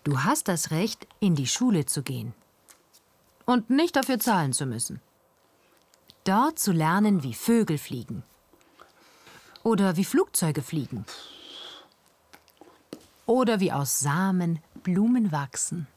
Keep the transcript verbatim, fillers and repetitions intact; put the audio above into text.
Du hast das Recht, in die Schule zu gehen und nicht dafür zahlen zu müssen. Dort zu lernen, wie Vögel fliegen oder wie Flugzeuge fliegen oder wie aus Samen Blumen wachsen.